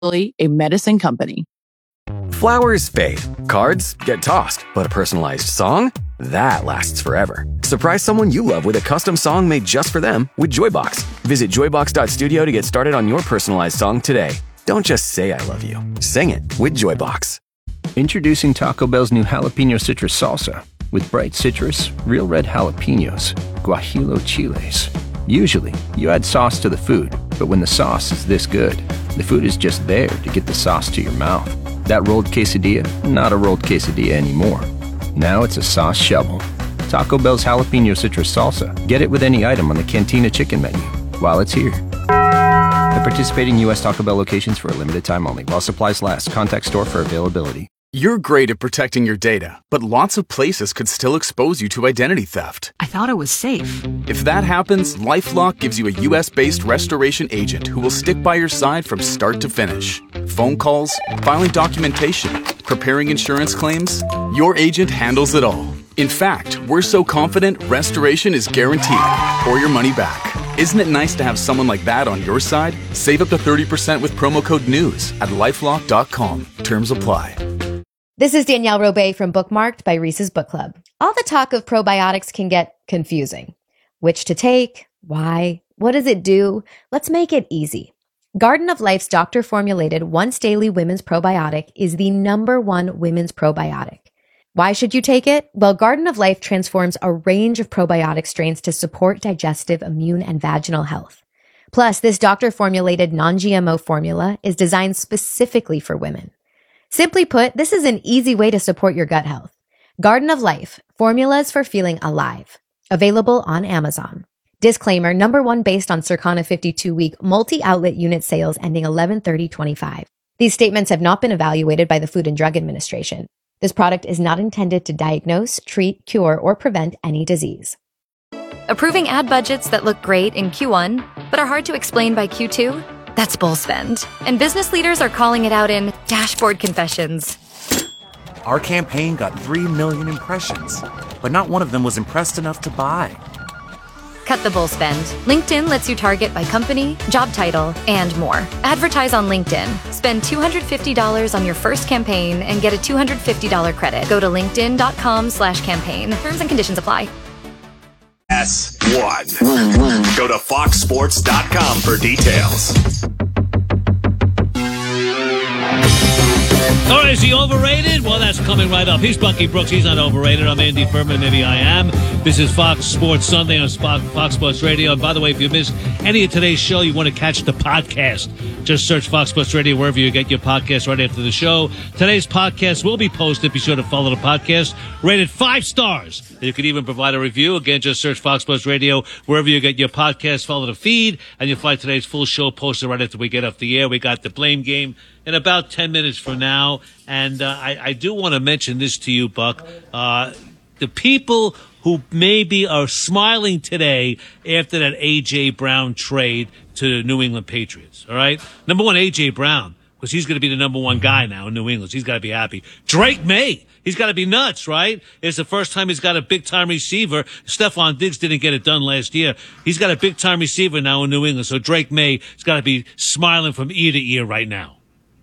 a medicine company. Flowers fade, cards get tossed, but a personalized song? That lasts forever. Surprise someone you love with a custom song made just for them with Joybox. Visit joybox.studio to get started on your personalized song today. Don't just say I love you. Sing it with Joybox. Introducing Taco Bell's new jalapeno citrus salsa. With bright citrus, real red jalapenos, guajillo chiles. Usually, you add sauce to the food, but when the sauce is this good, the food is just there to get the sauce to your mouth. That rolled quesadilla, not a rolled quesadilla anymore. Now it's a sauce shovel. Taco Bell's jalapeno citrus salsa. Get it with any item on the Cantina chicken menu while it's here. At participating U.S. Taco Bell locations for a limited time only. While supplies last, contact store for availability. You're great at protecting your data, but lots of places could still expose you to identity theft. I thought it was safe. If that happens, LifeLock gives you a U.S.-based restoration agent who will stick by your side from start to finish. Phone calls, filing documentation, preparing insurance claims, your agent handles it all. In fact, we're so confident restoration is guaranteed or your money back. Isn't it nice to have someone like that on your side? Save up to 30% with promo code NEWS at LifeLock.com. Terms apply. This is Danielle Robay from Bookmarked by Reese's Book Club. All the talk of probiotics can get confusing. Which to take? Why? What does it do? Let's make it easy. Garden of Life's doctor-formulated once-daily women's probiotic is the #1 women's probiotic. Why should you take it? Well, Garden of Life transforms a range of probiotic strains to support digestive, immune, and vaginal health. Plus, this doctor-formulated non-GMO formula is designed specifically for women. Simply put, this is an easy way to support your gut health. Garden of Life, formulas for feeling alive. Available on Amazon. Disclaimer, #1 based on Circana 52-week multi-outlet unit sales ending 11/30/25. These statements have not been evaluated by the Food and Drug Administration. This product is not intended to diagnose, treat, cure, or prevent any disease. Approving ad budgets that look great in Q1, but are hard to explain by Q2? That's bull spend. And business leaders are calling it out in dashboard confessions. Our campaign got 3 million impressions, but not one of them was impressed enough to buy. Cut the bull spend. LinkedIn lets you target by company, job title, and more. Advertise on LinkedIn. Spend $250 on your first campaign and get a $250 credit. Go to linkedin.com/campaign. Terms and conditions apply. S1. Go to foxsports.com for details. All right, is he overrated? Well, that's coming right up. He's Bucky Brooks. He's not overrated. I'm Andy Furman. Maybe I am. This is Fox Sports Sunday on Fox Sports Radio. And by the way, if you missed any of today's show, you want to catch the podcast, just search Fox Sports Radio wherever you get your podcast right after the show. Today's podcast will be posted. Be sure to follow the podcast. Rated 5 stars. You can even provide a review. Again, just search Fox Sports Radio wherever you get your podcast. Follow the feed, and you'll find today's full show posted right after we get off the air. We got the Blame Game in about 10 minutes from now. And I do want to mention this to you, Buck. The people who maybe are smiling today after that A.J. Brown trade to the New England Patriots, all right? Number one, A.J. Brown, because he's going to be the #1 guy now in New England. He's got to be happy. Drake May, he's got to be nuts, right? It's the first time he's got a big-time receiver. Stephon Diggs didn't get it done last year. He's got a big-time receiver now in New England, so Drake May has got to be smiling from ear to ear right now.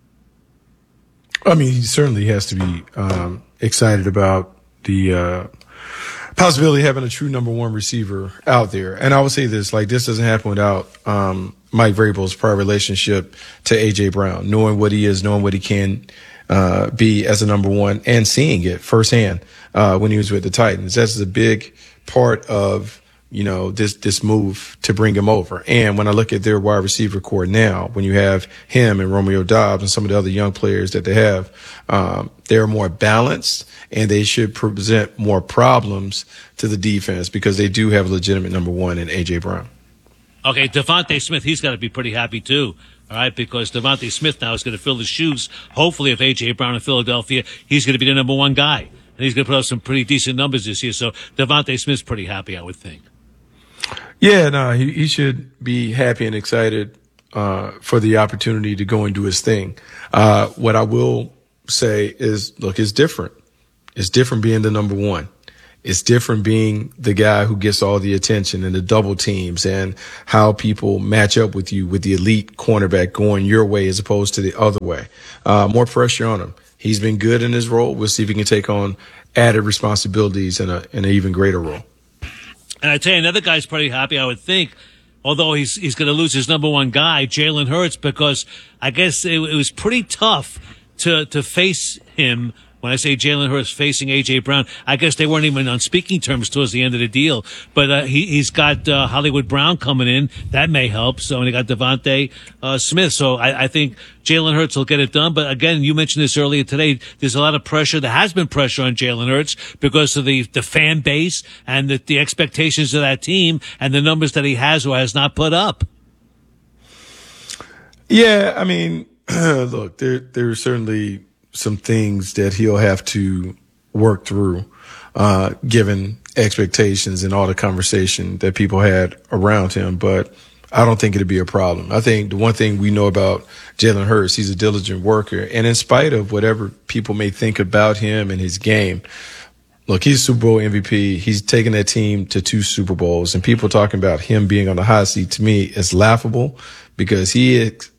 I mean, he certainly has to be excited about the possibility of having a true #1 receiver out there. And I would say this, like, this doesn't happen without Mike Vrabel's prior relationship to A.J. Brown, knowing what he is, knowing what he can be as a #1, and seeing it firsthand when he was with the Titans. That's a big part of, you know, this move to bring him over. And when I look at their wide receiver core now, when you have him and Romeo Doubs and some of the other young players that they have, they're more balanced, and they should present more problems to the defense because they do have a legitimate #1 in A.J. Brown. Okay, Devontae Smith, he's got to be pretty happy too. All right, because Devontae Smith now is going to fill the shoes. Hopefully, if A.J. Brown in Philadelphia, he's going to be the #1 guy. And he's going to put up some pretty decent numbers this year. So Devontae Smith's pretty happy, I would think. Yeah, no, he should be happy and excited for the opportunity to go and do his thing. What I will say is, look, it's different. It's different being the #1. It's different being the guy who gets all the attention and the double teams and how people match up with you with the elite cornerback going your way as opposed to the other way. More pressure on him. He's been good in his role. We'll see if he can take on added responsibilities in an even greater role. And I tell you, another guy's pretty happy, I would think, although he's going to lose his number one guy, Jalen Hurts, because I guess it was pretty tough to face him. When I say Jalen Hurts facing A.J. Brown, I guess they weren't even on speaking terms towards the end of the deal. But he's got Hollywood Brown coming in. That may help. So, and he got Devontae Smith. So I think Jalen Hurts will get it done. But again, you mentioned this earlier today. There's a lot of pressure. There has been pressure on Jalen Hurts because of the fan base and the expectations of that team and the numbers that he has or has not put up. Yeah, I mean, look, there's certainly some things that he'll have to work through, given expectations and all the conversation that people had around him. But I don't think it'd be a problem. I think the one thing we know about Jalen Hurts, he's a diligent worker. And in spite of whatever people may think about him and his game, look, he's Super Bowl MVP. He's taken that team to 2 Super Bowls. And people talking about him being on the hot seat, to me, is laughable because he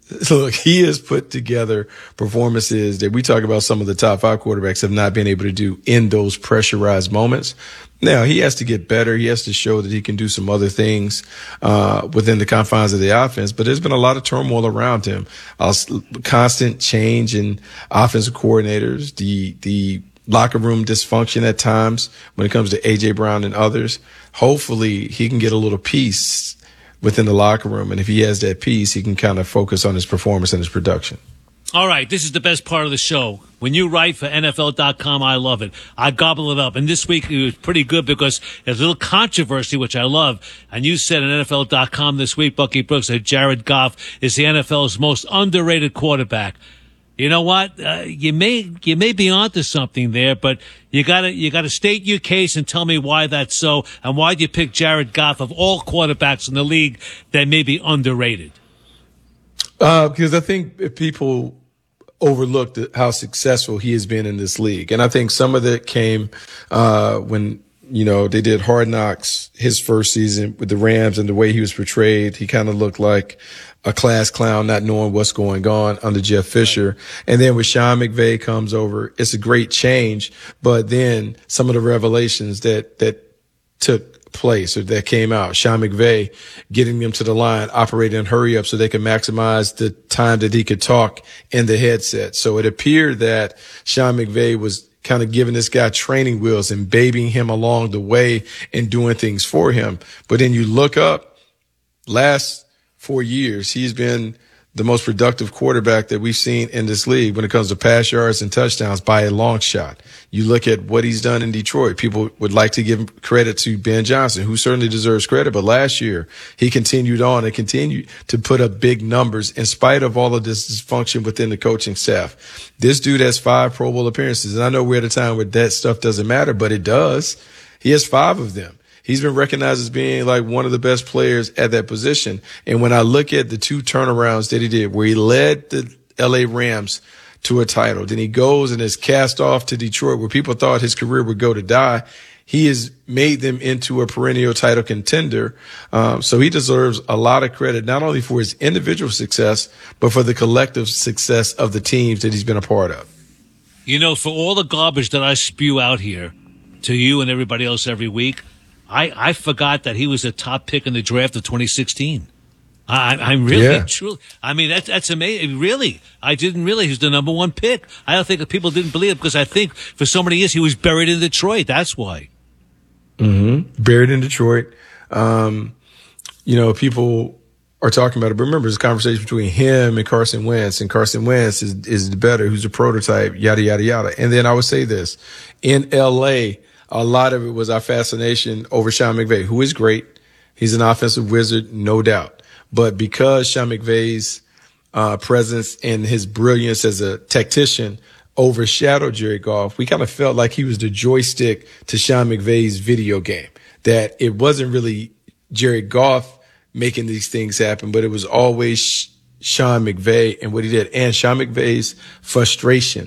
has put together performances that we talk about some of the top 5 quarterbacks have not been able to do in those pressurized moments. Now, he has to get better. He has to show that he can do some other things within the confines of the offense. But there's been a lot of turmoil around him. Constant change in offensive coordinators, the locker room dysfunction at times when it comes to A.J. Brown and others. Hopefully, he can get a little peace within the locker room. And if he has that peace, he can kind of focus on his performance and his production. All right, this is the best part of the show. When you write for NFL.com, I love it. I gobble it up. And this week it was pretty good because there's a little controversy, which I love. And you said on NFL.com this week, Bucky Brooks, that Jared Goff is the NFL's most underrated quarterback. You know what? You may be onto something there, but you gotta state your case and tell me why that's so, and why you pick Jared Goff of all quarterbacks in the league that may be underrated. Because I think people overlooked how successful he has been in this league, and I think some of that came when they did Hard Knocks his first season with the Rams, and the way he was portrayed, he kind of looked like a class clown, not knowing what's going on under Jeff Fisher. And then when Sean McVay comes over, it's a great change. But then some of the revelations that took place or that came out, Sean McVay getting them to the line, operating in hurry up so they could maximize the time that he could talk in the headset. So it appeared that Sean McVay was kind of giving this guy training wheels and babying him along the way and doing things for him. But then you look up, last 4 years, he's been the most productive quarterback that we've seen in this league when it comes to pass yards and touchdowns by a long shot. You look at what he's done in Detroit. People would like to give credit to Ben Johnson, who certainly deserves credit. But last year, he continued on and continued to put up big numbers in spite of all of this dysfunction within the coaching staff. This dude has 5 Pro Bowl appearances. And I know we're at a time where that stuff doesn't matter, but it does. He has 5 of them. He's been recognized as being like one of the best players at that position. And when I look at the 2 turnarounds that he did, where he led the LA Rams to a title, then he goes and is cast off to Detroit, where people thought his career would go to die. He has made them into a perennial title contender. So he deserves a lot of credit, not only for his individual success, but for the collective success of the teams that he's been a part of. You know, for all the garbage that I spew out here to you and everybody else every week, I forgot that he was a top pick in the draft of 2016. I'm really, truly. I mean, that's amazing. Really, I didn't realize he was the number 1 pick. I don't think that people didn't believe it because I think for so many years he was buried in Detroit. That's why. Buried in Detroit. People are talking about it. But remember, it's a conversation between him and Carson Wentz, and Carson Wentz is the better, who's a prototype, yada, yada, yada. And then I would say this. In L.A., a lot of it was our fascination over Sean McVay, who is great. He's an offensive wizard, no doubt. But because Sean McVay's presence and his brilliance as a tactician overshadowed Jared Goff, we kind of felt like he was the joystick to Sean McVay's video game, that it wasn't really Jared Goff making these things happen, but it was always Sean McVay and what he did, and Sean McVay's frustration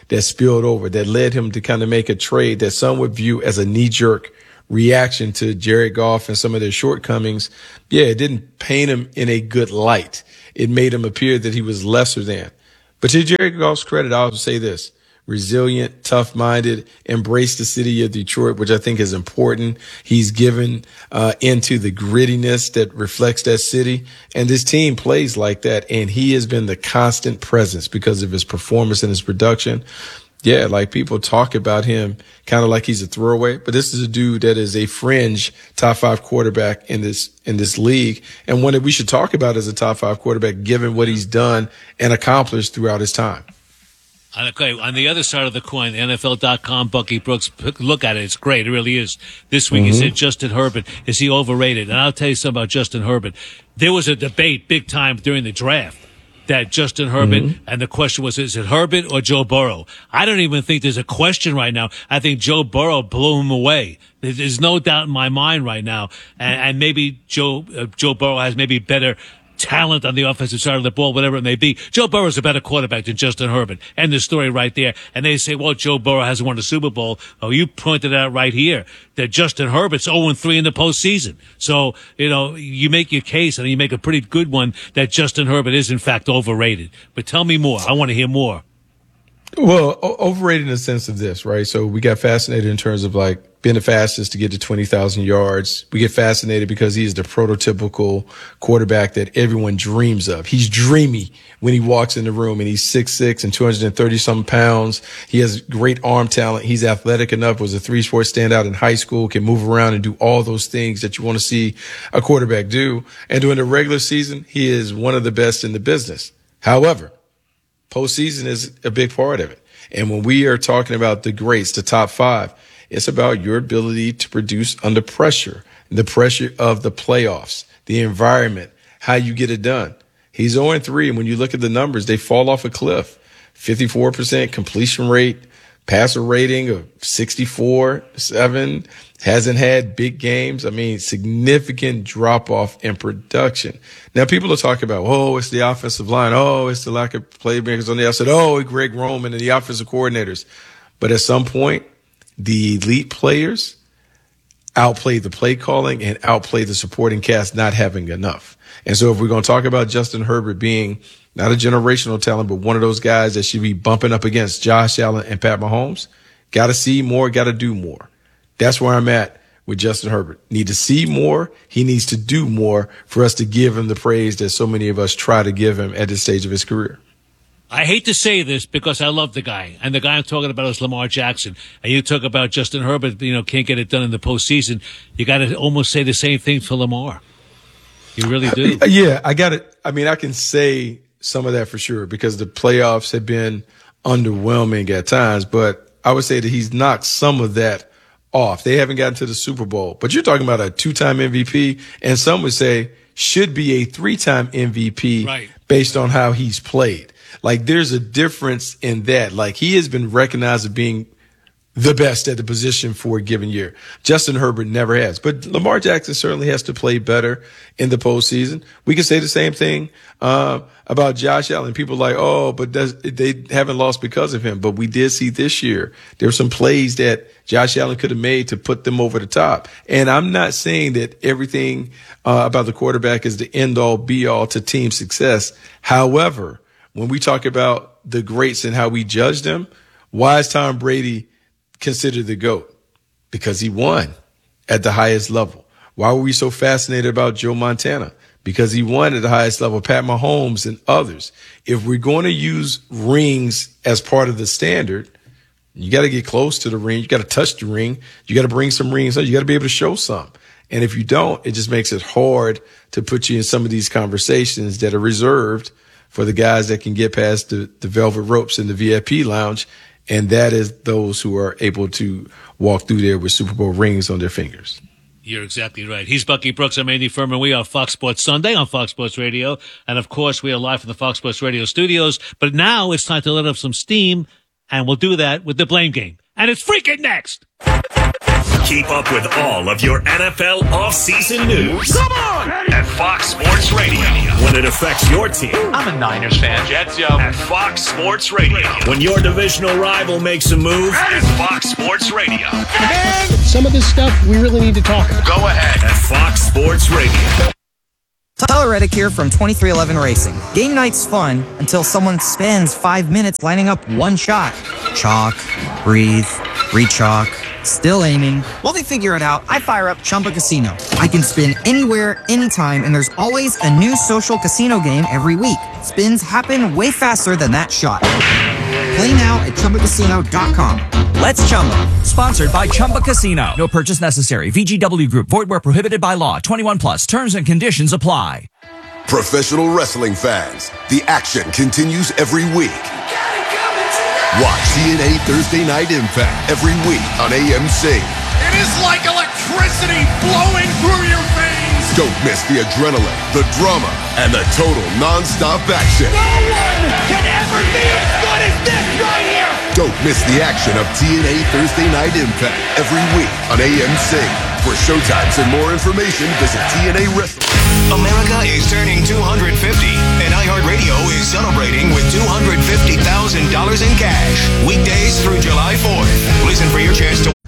that spilled over, that led him to kind of make a trade that some would view as a knee-jerk reaction to Jared Goff and some of their shortcomings. Yeah, it didn't paint him in a good light. It made him appear that he was lesser than. But to Jared Goff's credit, I'll say this. Resilient, tough-minded, embraced the city of Detroit, which I think is important. He's given into the grittiness that reflects that city. And this team plays like that. And he has been the constant presence because of his performance and his production. Yeah, like people talk about him kind of like he's a throwaway, but this is a dude that is a fringe top 5 quarterback in this league, and one that we should talk about as a top 5 quarterback given what he's done and accomplished throughout his time. Okay, on the other side of the coin, NFL.com, Bucky Brooks, look at it. It's great. It really is. This week he said Justin Herbert, is he overrated? And I'll tell you something about Justin Herbert. There was a debate big time during the draft that Justin Herbert, and the question was, is it Herbert or Joe Burrow? I don't even think there's a question right now. I think Joe Burrow blew him away. There's no doubt in my mind right now. And maybe Joe Burrow has maybe better talent on the offensive side of the ball, whatever it may be. Joe Burrow's a better quarterback than Justin Herbert. End the story right there. And they say, well, Joe Burrow hasn't won a Super Bowl. Oh, you pointed out right here that Justin Herbert's 0-3 in the postseason. So, you make your case, and you make a pretty good one that Justin Herbert is, in fact, overrated. But tell me more. I want to hear more. Well, overrated in the sense of this, right? So we got fascinated in terms of like being the fastest to get to 20,000 yards. We get fascinated because he is the prototypical quarterback that everyone dreams of. He's dreamy when he walks in the room, and he's 6'6" and 230-some pounds. He has great arm talent. He's athletic enough, was a 3-sport standout in high school, can move around and do all those things that you want to see a quarterback do. And during the regular season, he is one of the best in the business. However, postseason is a big part of it. And when we are talking about the greats, the top 5, it's about your ability to produce under pressure, the pressure of the playoffs, the environment, how you get it done. He's 0-3, and when you look at the numbers, they fall off a cliff. 54% completion rate, passer rating of 64.7, hasn't had big games. I mean, significant drop-off in production. Now, people are talking about, it's the offensive line. It's the lack of playmakers on the outside. Greg Roman and the offensive coordinators. But at some point, the elite players outplay the play calling and outplay the supporting cast not having enough. And so if we're going to talk about Justin Herbert being not a generational talent, but one of those guys that should be bumping up against Josh Allen and Pat Mahomes, got to see more, got to do more. That's where I'm at with Justin Herbert. Need to see more. He needs to do more for us to give him the praise that so many of us try to give him at this stage of his career. I hate to say this because I love the guy, and the guy I'm talking about is Lamar Jackson. And you talk about Justin Herbert, can't get it done in the postseason. You got to almost say the same thing for Lamar. You really do. Yeah, I got it. I mean, I can say some of that for sure because the playoffs have been underwhelming at times, but I would say that he's knocked some of that off. They haven't gotten to the Super Bowl, but you're talking about a 2-time MVP, and some would say should be a 3-time MVP based on how he's played. Like, there's a difference in that. Like, he has been recognized as being the best at the position for a given year. Justin Herbert never has. But Lamar Jackson certainly has to play better in the postseason. We can say the same thing about Josh Allen. People are like, but they haven't lost because of him. But we did see this year there were some plays that Josh Allen could have made to put them over the top. And I'm not saying that everything about the quarterback is the end-all, be-all to team success. However, when we talk about the greats and how we judge them, why is Tom Brady considered the GOAT? Because he won at the highest level. Why were we so fascinated about Joe Montana? Because he won at the highest level, Pat Mahomes and others. If we're going to use rings as part of the standard, you got to get close to the ring. You got to touch the ring. You got to bring some rings. You got to be able to show some. And if you don't, it just makes it hard to put you in some of these conversations that are reserved for the guys that can get past the velvet ropes in the VIP lounge. And that is those who are able to walk through there with Super Bowl rings on their fingers. You're exactly right. He's Bucky Brooks. I'm Andy Furman. We are Fox Sports Sunday on Fox Sports Radio. And, of course, we are live from the Fox Sports Radio studios. But now it's time to let off some steam, and we'll do that with the Blame Game. And it's freaking next. Keep up with all of your NFL offseason news. Come on! At Fox Sports Radio. When it affects your team. I'm a Niners fan. Jets, yo. At Fox Sports Radio. When your divisional rival makes a move. At Fox Sports Radio. Man, some of this stuff we really need to talk about. Go ahead. At Fox Sports Radio. Tyler Reddick here from 2311 Racing. Game night's fun until someone spends 5 minutes lining up one shot. Chalk, breathe, re-chalk, still aiming. While they figure it out, I fire up Chumba Casino. I can spin anywhere, anytime, and there's always a new social casino game every week. Spins happen way faster than that shot. Play now at ChumbaCasino.com. Let's Chumba. Sponsored by Chumba Casino. No purchase necessary. VGW Group. Void where prohibited by law. 21 plus. Terms and conditions apply. Professional wrestling fans, the action continues every week. Watch TNA Thursday Night Impact every week on AMC. It is like electricity flowing through your veins. Don't miss the adrenaline, the drama, and the total non-stop action. No one can ever be as good as this right here. Don't miss the action of TNA Thursday Night Impact every week on AMC. For showtimes and more information, visit TNA Wrestling. America is turning 250, and iHeartRadio is celebrating with $250,000 in cash. Weekdays through July 4th. Listen for your chance to...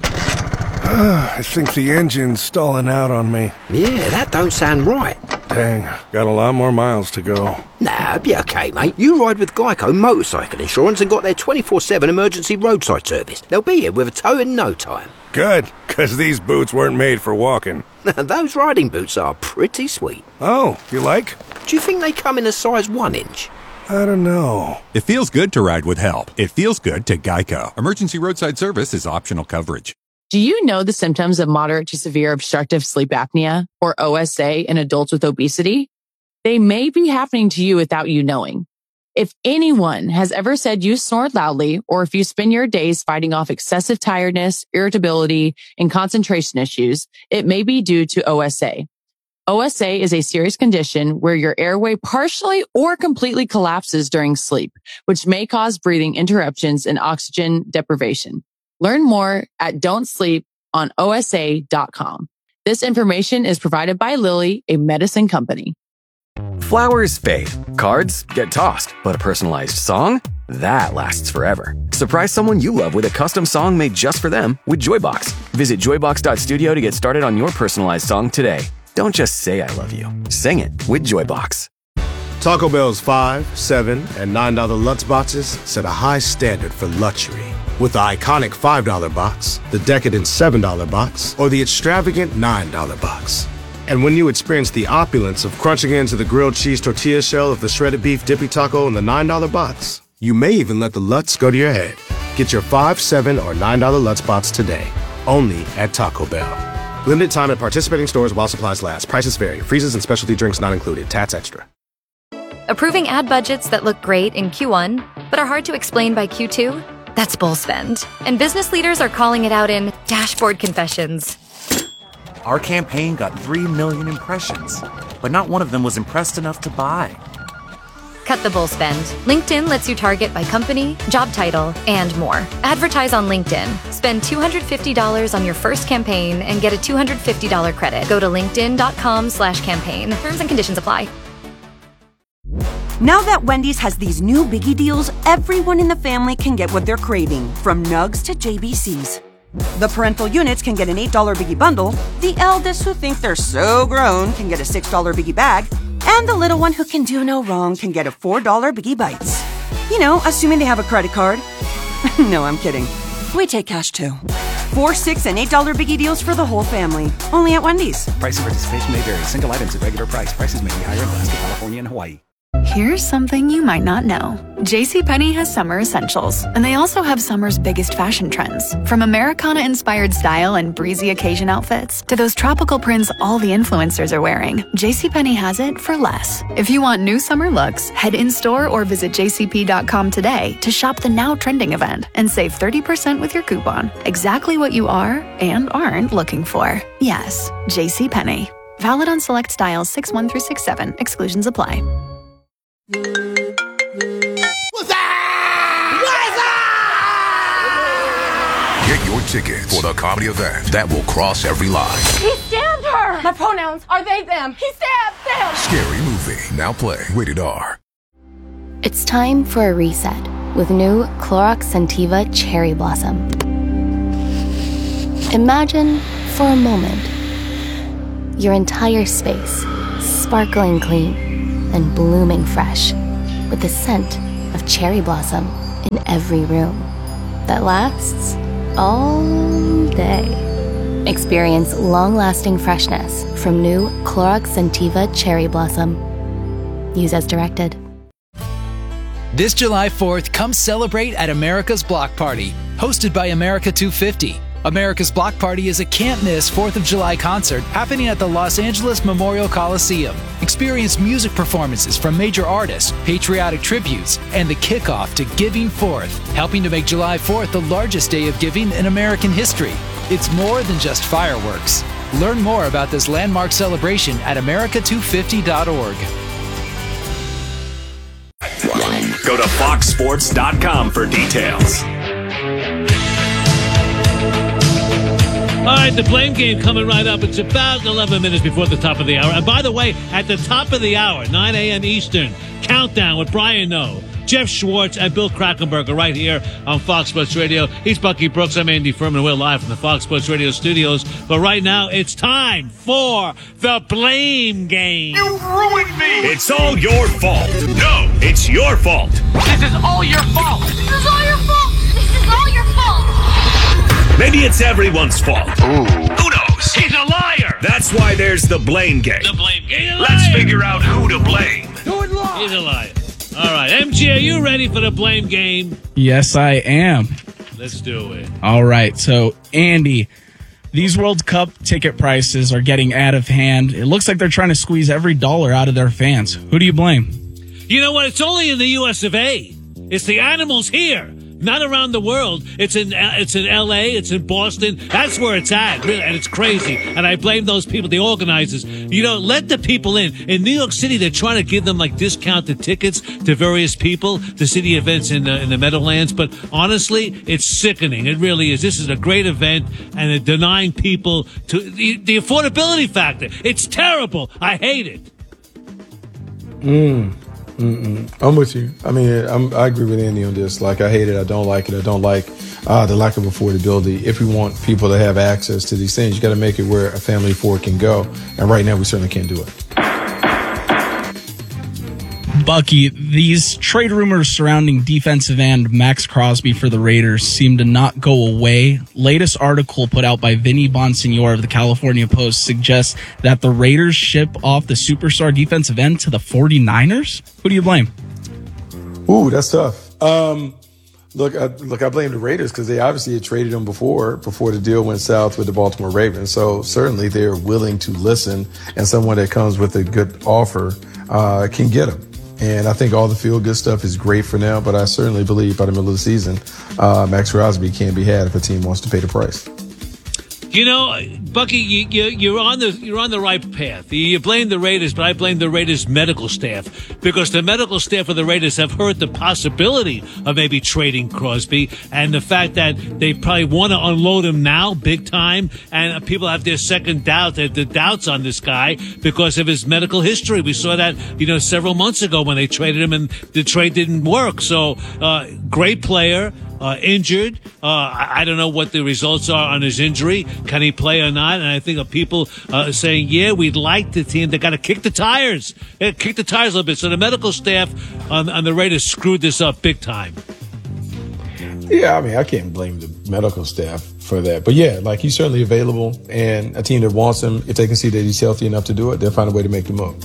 I think the engine's stalling out on me. Yeah, that don't sound right. Dang, got a lot more miles to go. Nah, be okay, mate. You ride with Geico Motorcycle Insurance and got their 24/7 emergency roadside service. They'll be here with a tow in no time. Good, because these boots weren't made for walking. Those riding boots are pretty sweet. Oh, you like? Do you think they come in a size 1 inch? I don't know. It feels good to ride with help. It feels good to Geico. Emergency roadside service is optional coverage. Do you know the symptoms of moderate to severe obstructive sleep apnea, or OSA, in adults with obesity? They may be happening to you without you knowing. If anyone has ever said you snore loudly, or if you spend your days fighting off excessive tiredness, irritability, and concentration issues, it may be due to OSA. OSA is a serious condition where your airway partially or completely collapses during sleep, which may cause breathing interruptions and oxygen deprivation. Learn more at don'tsleeponosa.com. This information is provided by Lilly, a medicine company. Flowers fade, cards get tossed, but a personalized song? That lasts forever. Surprise someone you love with a custom song made just for them with Joybox. Visit joybox.studio to get started on your personalized song today. Don't just say I love you. Sing it with Joybox. Taco Bell's $5, $7, and $9 Lutz boxes set a high standard for luxury. With the iconic $5 box, the decadent $7 box, or the extravagant $9 box. And when you experience the opulence of crunching into the grilled cheese tortilla shell of the shredded beef dippy taco in the $9 box, you may even let the Lutz go to your head. Get your $5, $7, or $9 Lutz box today, only at Taco Bell. Limited time at participating stores while supplies last. Prices vary. Freezes and specialty drinks not included. Tats extra. Approving ad budgets that look great in Q1, but are hard to explain by Q2? That's bull spend. And business leaders are calling it out in dashboard confessions. Our campaign got 3 million impressions, but not one of them was impressed enough to buy. Cut the bull spend. LinkedIn lets you target by company, job title, and more. Advertise on LinkedIn. Spend $250 on your first campaign and get a $250 credit. Go to linkedin.com/campaign. Terms and conditions apply. Now that Wendy's has these new biggie deals, everyone in the family can get what they're craving, from nugs to JBCs. The parental units can get an $8 biggie bundle, the eldest who think they're so grown can get a $6 biggie bag, and the little one who can do no wrong can get a $4 biggie bites. You know, assuming they have a credit card. No, I'm kidding. We take cash too. 4, 6, and $8 biggie deals for the whole family. Only at Wendy's. Price and participation may vary. Single items at regular price. Prices may be higher in Alaska, California, and Hawaii. Here's something you might not know. JCPenney has summer essentials, and they also have summer's biggest fashion trends. From Americana-inspired style and breezy occasion outfits to those tropical prints all the influencers are wearing, JCPenney has it for less. If you want new summer looks, head in-store or visit jcp.com today to shop the now trending event and save 30% with your coupon. Exactly what you are and aren't looking for. Yes, JCPenney. Valid on select styles 6/1 through 6/7. Exclusions apply. Get your tickets for the comedy event that will cross every line. He stabbed her! My pronouns are they, them. He stabbed them! Scary Movie. Now play. Rated R. It's time for a reset with new Clorox Scentiva Cherry Blossom. Imagine, for a moment, your entire space sparkling clean and blooming fresh with the scent of cherry blossom in every room that lasts all day. Experience long-lasting freshness from new Clorox Scentiva Cherry Blossom. Use as directed. This July 4th, come celebrate at America's Block Party, hosted by America 250. America's Block Party is a can't-miss 4th of July concert happening at the Los Angeles Memorial Coliseum. Experience music performances from major artists, patriotic tributes, and the kickoff to Giving Fourth, helping to make July 4th the largest day of giving in American history. It's more than just fireworks. Learn more about this landmark celebration at america250.org. Go to foxsports.com for details. All right, the blame game coming right up. It's about 11 minutes before the top of the hour. And by the way, at the top of the hour, 9 a.m. Eastern, Countdown with Brian Noe, Jeff Schwartz, and Bill Krackomberger right here on Fox Sports Radio. He's Bucky Brooks. I'm Andy Furman. We're live from the Fox Sports Radio studios. But right now, it's time for the blame game. You ruined me! It's all your fault. No, it's your fault. This is all your fault! This is all your fault! This is all your fault! Maybe it's everyone's fault. Ooh. Who knows? He's a liar! That's why there's the blame game. The blame game. Let's figure out who to blame. He's a liar. All right, MG, are you ready for the blame game? Yes, I am. Let's do it. All right, so Andy, these World Cup ticket prices are getting out of hand. It looks like they're trying to squeeze every dollar out of their fans. Who do you blame? You know what? It's only in the U.S. of A. It's the animals here. Not around the world. It's in L.A., it's in Boston. That's where it's at, really, and it's crazy. And I blame those people, the organizers. You know, let the people in. In New York City, they're trying to give them, like, discounted tickets to various people to see the events in the Meadowlands. But honestly, it's sickening. It really is. This is a great event, and they're denying people to the affordability factor. It's terrible. I hate it. I'm with you. I mean, I agree with Andy on this. Like, I hate it. I don't like it. I don't like the lack of affordability. If we want people to have access to these things, you got to make it where a family of four can go. And right now, we certainly can't do it. Bucky, these trade rumors surrounding defensive end Max Crosby for the Raiders seem to not go away. Latest article put out by Vinny Bonsignore of the California Post suggests that the Raiders ship off the superstar defensive end to the 49ers? Who do you blame? Ooh, that's tough. Look, I blame the Raiders because they obviously had traded him before the deal went south with the Baltimore Ravens. So certainly they're willing to listen, and someone that comes with a good offer can get him. And I think all the feel-good stuff is great for now, but I certainly believe by the middle of the season, Max Crosby can be had if a team wants to pay the price. You know, Bucky, you're on the right path. You blame the Raiders, but I blame the Raiders' medical staff because the medical staff of the Raiders have heard the possibility of maybe trading Crosby and the fact that they probably want to unload him now big time, and people have their second doubt, the doubts on this guy because of his medical history. We saw that, several months ago when they traded him and the trade didn't work. So, great player. Injured. I don't know what the results are on his injury. Can he play or not? And I think of people saying, yeah, we'd like the team. They got to kick the tires. Kick the tires a little bit. So the medical staff on the Raiders screwed this up big time. Yeah, I mean, I can't blame the medical staff for that. But yeah, like he's certainly available, and a team that wants him, if they can see that he's healthy enough to do it, they'll find a way to make the move.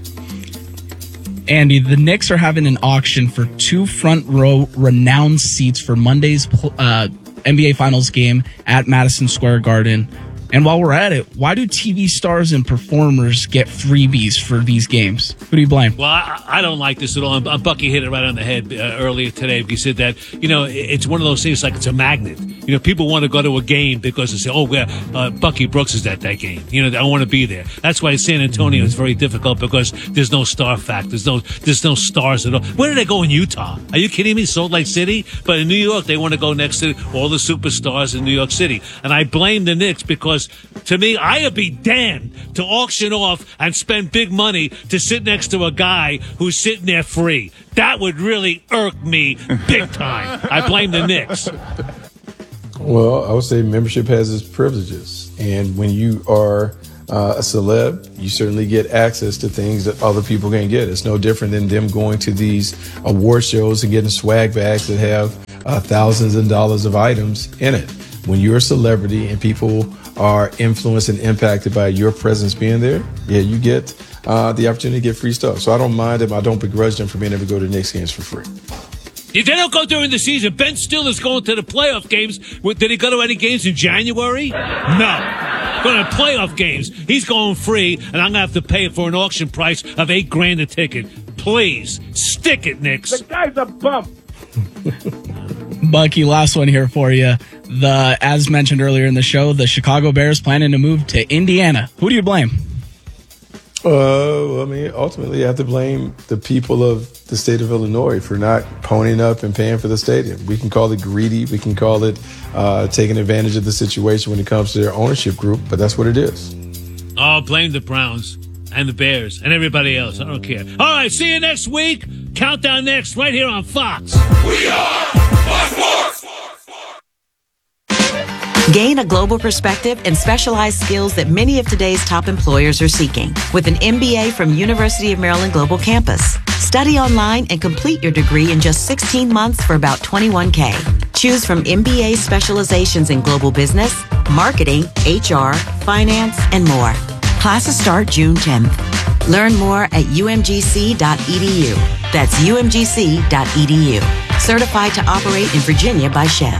Andy, the Knicks are having an auction for 2 front row renowned seats for Monday's NBA Finals game at Madison Square Garden. And while we're at it, why do TV stars and performers get freebies for these games? Who do you blame? Well, I don't like this at all. Bucky hit it right on the head earlier today. He said that, it's one of those things like it's a magnet. People want to go to a game because they say, Bucky Brooks is at that game. I want to be there. That's why San Antonio is very difficult because there's no star factor. There's no stars at all. Where do they go in Utah? Are you kidding me? Salt Lake City? But in New York, they want to go next to all the superstars in New York City. And I blame the Knicks because to me, I'd be damned to auction off and spend big money to sit next to a guy who's sitting there free. That would really irk me big time. I blame the Knicks. Well, I would say membership has its privileges. And when you are a celeb, you certainly get access to things that other people can't get. It's no different than them going to these award shows and getting swag bags that have thousands of dollars of items in it. When you're a celebrity and people are influenced and impacted by your presence being there, you get the opportunity to get free stuff. So I don't mind them. I don't begrudge them for being able to go to Knicks games for free. They don't go during the season. Ben Stiller's going to the playoff games. Did he go to any games in January? No. Going to playoff games. He's going free, and I'm going to have to pay for an auction price of $8,000 a ticket. Please, stick it, Knicks. The guy's a bump. Bucky, last one here for you. As mentioned earlier in the show, the Chicago Bears planning to move to Indiana. Who do you blame? Ultimately, you have to blame the people of the state of Illinois for not ponying up and paying for the stadium. We can call it greedy. We can call it taking advantage of the situation when it comes to their ownership group, but that's what it is. Oh, blame the Browns and the Bears and everybody else. I don't care. All right, see you next week. Countdown next, right here on Fox. We are Fox Sports. Gain a global perspective and specialized skills that many of today's top employers are seeking with an MBA from University of Maryland Global Campus. Study online and complete your degree in just 16 months for about $21,000. Choose from MBA specializations in global business, marketing, HR, finance, and more. Classes start June 10th. Learn more at umgc.edu. That's umgc.edu. Certified to operate in Virginia by Chev.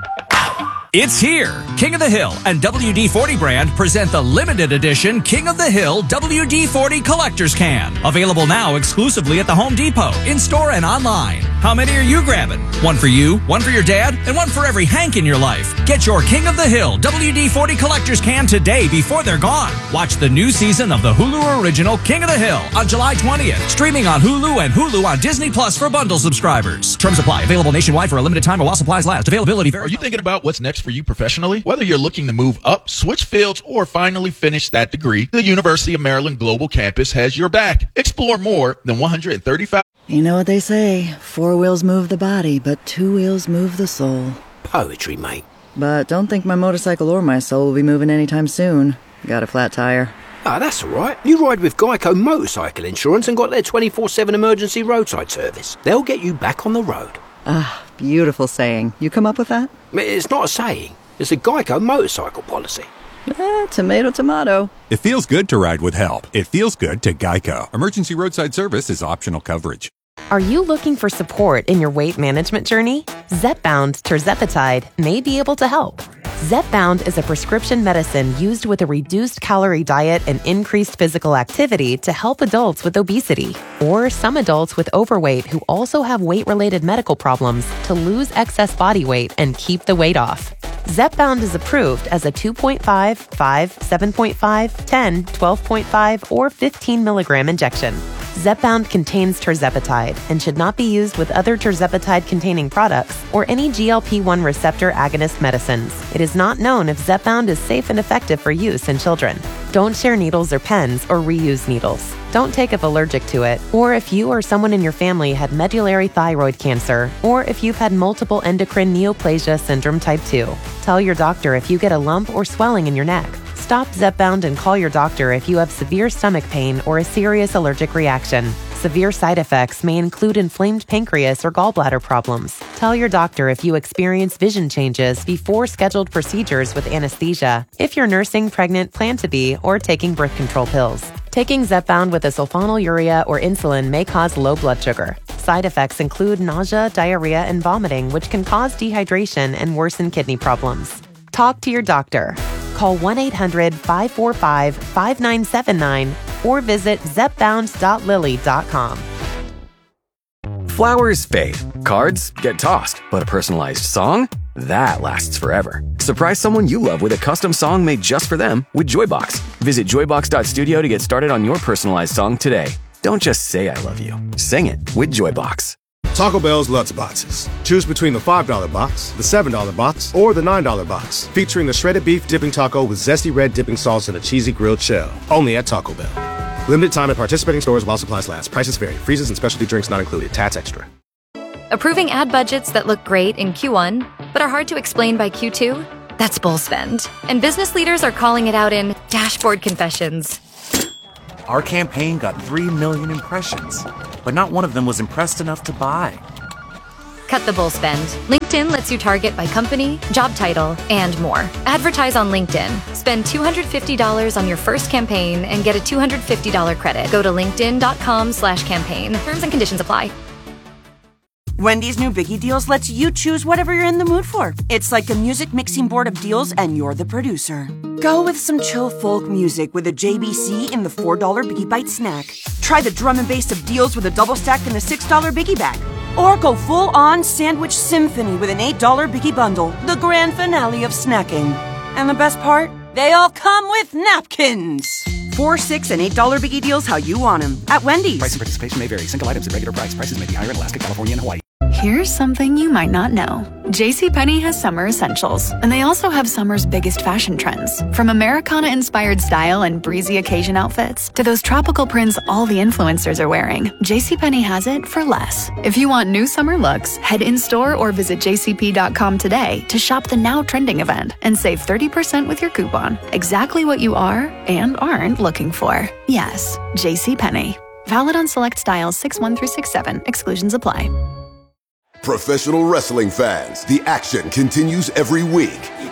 It's here. King of the Hill and WD-40 brand present the limited edition King of the Hill WD-40 Collector's Can. Available now exclusively at the Home Depot, in-store and online. How many are you grabbing? One for you, one for your dad, and one for every Hank in your life. Get your King of the Hill WD-40 Collector's Can today before they're gone. Watch the new season of the Hulu original King of the Hill on July 20th. Streaming on Hulu and Hulu on Disney Plus for bundle subscribers. Terms apply. Available nationwide for a limited time or while supplies last. Availability varies. Are you thinking about what's next for you professionally? Whether you're looking to move up, switch fields, or finally finish that degree, the University of Maryland Global Campus has your back. Explore more than 135. You know what they say, 4 wheels move the body, but 2 wheels move the soul. Poetry, mate. But don't think my motorcycle or my soul will be moving anytime soon. Got a flat tire. Ah, that's all right. You ride with Geico Motorcycle Insurance and got their 24/7 emergency roadside service. They'll get you back on the road. Ah, beautiful saying. You come up with that? It's not a saying. It's a Geico motorcycle policy. Tomato, tomato. It feels good to ride with help. It feels good to Geico. Emergency roadside service is optional coverage. Are you looking for support in your weight management journey? Zepbound tirzepatide may be able to help. Zepbound is a prescription medicine used with a reduced calorie diet and increased physical activity to help adults with obesity or some adults with overweight who also have weight-related medical problems to lose excess body weight and keep the weight off. Zepbound is approved as a 2.5, 5, 7.5, 10, 12.5, or 15 milligram injection. Zepbound contains tirzepatide and should not be used with other tirzepatide-containing products or any GLP-1 receptor agonist medicines. It is not known if Zepbound is safe and effective for use in children. Don't share needles or pens or reuse needles. Don't take if allergic to it, or if you or someone in your family had medullary thyroid cancer, or if you've had multiple endocrine neoplasia syndrome type 2. Tell your doctor if you get a lump or swelling in your neck. Stop Zepbound and call your doctor if you have severe stomach pain or a serious allergic reaction. Severe side effects may include inflamed pancreas or gallbladder problems. Tell your doctor if you experience vision changes before scheduled procedures with anesthesia, if you're nursing, pregnant, plan to be, or taking birth control pills. Taking Zepbound with a sulfonylurea or insulin may cause low blood sugar. Side effects include nausea, diarrhea, and vomiting, which can cause dehydration and worsen kidney problems. Talk to your doctor. Call 1-800-545-5979 or visit zepbound.lily.com. Flowers fade, cards get tossed, but a personalized song? That lasts forever. Surprise someone you love with a custom song made just for them with Joybox. Visit joybox.studio to get started on your personalized song today. Don't just say I love you. Sing it with Joybox. Taco Bell's Lutz Boxes. Choose between the $5 box, the $7 box, or the $9 box. Featuring the shredded beef dipping taco with zesty red dipping sauce and a cheesy grilled shell. Only at Taco Bell. Limited time at participating stores while supplies last. Prices vary. Freezes and specialty drinks not included. Tats extra. Approving ad budgets that look great in Q1, but are hard to explain by Q2? That's bull spend. And business leaders are calling it out in dashboard confessions. Our campaign got 3 million impressions, but not one of them was impressed enough to buy. Cut the bull spend. LinkedIn lets you target by company, job title, and more. Advertise on LinkedIn. Spend $250 on your first campaign and get a $250 credit. Go to linkedin.com/campaign. Terms and conditions apply. Wendy's new Biggie Deals lets you choose whatever you're in the mood for. It's like a music mixing board of deals and you're the producer. Go with some chill folk music with a JBC in the $4 Biggie Bite snack. Try the drum and bass of deals with a double stack in the $6 Biggie Bag. Or go full-on sandwich symphony with an $8 Biggie Bundle, the grand finale of snacking. And the best part? They all come with napkins. $4, $6, and $8 Biggie Deals how you want them at Wendy's. Price and participation may vary. Single items at regular price. Prices may be higher in Alaska, California, and Hawaii. Here's something you might not know. JCPenney has summer essentials, and they also have summer's biggest fashion trends. From Americana-inspired style and breezy occasion outfits to those tropical prints all the influencers are wearing, JCPenney has it for less. If you want new summer looks, head in-store or visit jcp.com today to shop the now trending event and save 30% with your coupon. Exactly what you are and aren't looking for. Yes, JCPenney. Valid on select styles 6-1 through 6-7. Exclusions apply. Professional wrestling fans, the action continues every week.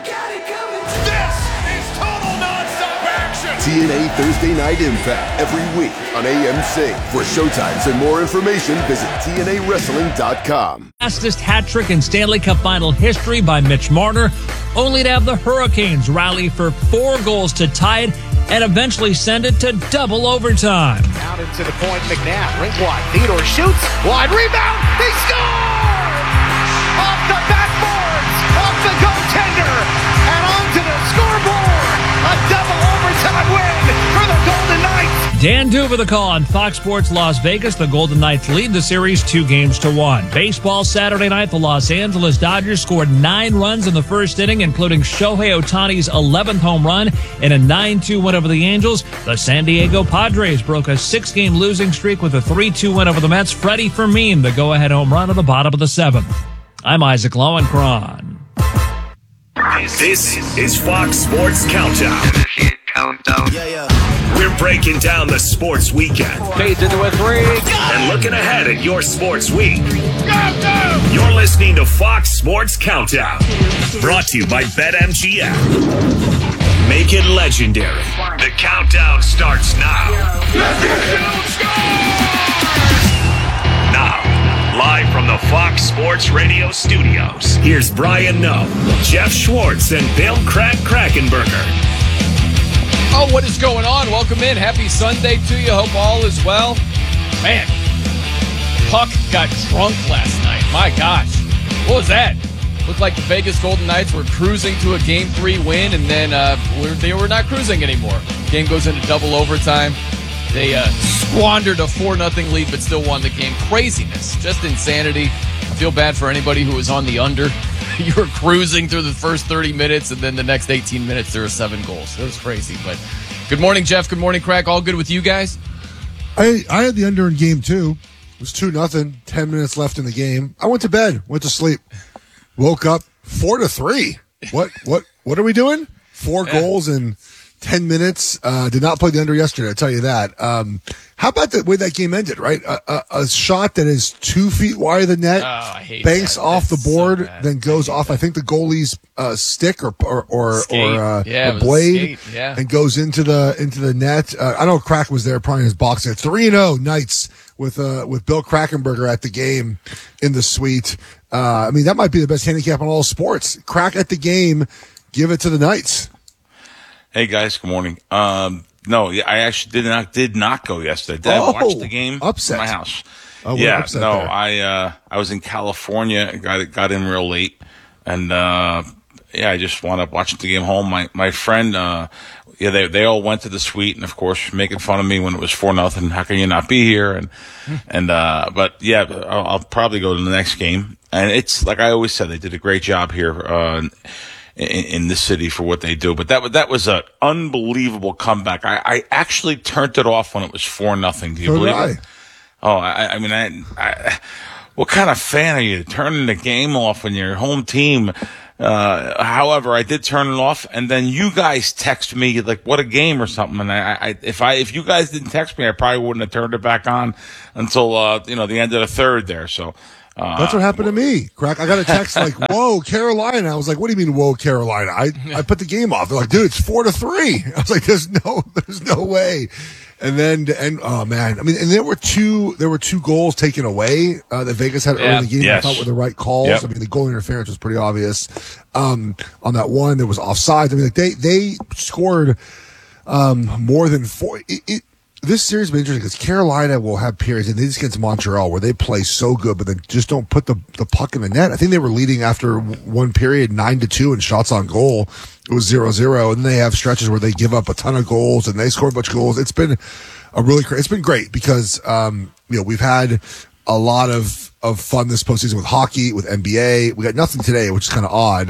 This is total nonstop action. TNA Thursday Night Impact every week on AMC. For showtimes and more information, visit TNAWrestling.com. Fastest hat trick in Stanley Cup final history by Mitch Marner, only to have the Hurricanes rally for 4 goals to tie it and eventually send it to double overtime. Out into the point, McNabb, rink wide. Theodore shoots, wide rebound, they score! Off the backboards, off the goaltender, and onto the scoreboard. A double overtime win for the Golden Knights. Dan Duva the call on Fox Sports Las Vegas. The Golden Knights lead the series 2-1. Baseball Saturday night, the Los Angeles Dodgers scored 9 runs in the first inning, including Shohei Ohtani's 11th home run in a 9-2 win over the Angels. The San Diego Padres broke a 6-game losing streak with a 3-2 win over the Mets. Freddie Fermin, the go-ahead home run at the bottom of the 7th. I'm Isaac Lowenkron. This is Fox Sports Countdown. We're breaking down the sports weekend. Fades into a 3. And looking ahead at your sports week. You're listening to Fox Sports Countdown. Brought to you by BetMGM. Make it legendary. The countdown starts now. Now, live from the Fox Sports Radio studios, here's Brian Noe, Jeff Schwartz, and Bill Krakenberger. Oh, what is going on? Welcome in. Happy Sunday to you. Hope all is well. Man, Puck got drunk last night. My gosh. What was that? Looked like the Vegas Golden Knights were cruising to a Game 3 win, and then they were not cruising anymore. Game goes into double overtime. They squandered a 4-0 lead, but still won the game. Craziness. Just insanity. I feel bad for anybody who was on the under. You were cruising through the first 30 minutes, and then the next 18 minutes, there were 7 goals. It was crazy. But good morning, Jeff. Good morning, Crack. All good with you guys? I had the under in game 2. It was 2-0. 10 minutes left in the game. I went to bed. Went to sleep. Woke up 4-3. What are we doing? 4 goals in 10 minutes. Did not play the under yesterday, I'll tell you that. How about the way that game ended, right? A shot that is 2 feet wide of the net, banks off the board, then goes off, I think, the goalie's stick or blade, and goes into the net. I know Crack was there, probably in his box there. 3-0 Knights with Bill Krakenberger at the game in the suite. That might be the best handicap in all sports. Crack at the game, give it to the Knights. Hey guys, good morning. No, I actually did not go yesterday. I watched the game upset. from my house. Oh, yeah, upset no, there. I was in California, got in real late, and I just wound up watching the game home. My friend, they all went to the suite, and of course, making fun of me when it was 4-0. How can you not be here? But yeah, I'll probably go to the next game. And it's like I always said, they did a great job here in this city for what they do. But that was an unbelievable comeback. I actually turned it off when it was 4-0. Do you believe it? Oh, I mean, what kind of fan are you, turning the game off when your home team? However, I did turn it off, and then you guys text me like, "What a game" or something. And if you guys didn't text me, I probably wouldn't have turned it back on until the end of the third there. So. That's what happened to me. Crack. I got a text like, "Whoa, Carolina!" I was like, "What do you mean, whoa, Carolina?" I put the game off. They're like, "Dude, it's 4-3." I was like, "There's no way." And then, oh man, I mean, and there were two goals taken away that Vegas had early in the game. Yes. I thought were the right calls. Yep. I mean, the goal interference was pretty obvious. On that one, there was offside. I mean, like they scored more than four. This series has been interesting because Carolina will have periods, and they just against Montreal, where they play so good, but then just don't put the puck in the net. I think they were leading after one period 9-2 in shots on goal. It was 0-0, and they have stretches where they give up a ton of goals and they score a bunch of goals. It's been it's been great because we've had a lot of fun this postseason with hockey, with NBA. We got nothing today, which is kind of odd